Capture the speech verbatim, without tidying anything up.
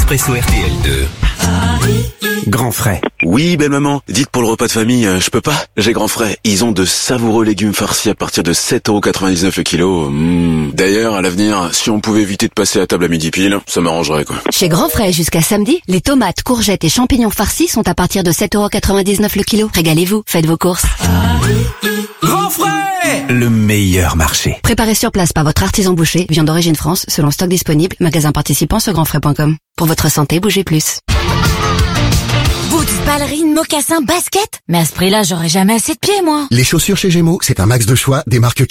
Expresso R T L deux. Grand frais. Oui, belle maman, dites pour le repas de famille, euh, je peux pas. J'ai Grand frais. Ils ont de savoureux légumes farcis à partir de sept euros quatre-vingt-dix-neuf le kilo. Mmh. D'ailleurs, à l'avenir, si on pouvait éviter de passer à table à midi pile, ça m'arrangerait quoi. Chez Grand frais, jusqu'à samedi, les tomates, courgettes et champignons farcis sont à partir de sept euros quatre-vingt-dix-neuf le kilo. Régalez-vous, faites vos courses. Grand frais, le meilleur marché. Préparé sur place par votre artisan boucher, viande d'origine France, selon stock disponible, magasin participant sur grand frais point com. Pour votre santé, bougez plus. Boots, ballerines, mocassins, baskets. Mais à ce prix-là, j'aurais jamais assez de pieds, moi. Les chaussures chez Gémeaux, c'est un max de choix, des marques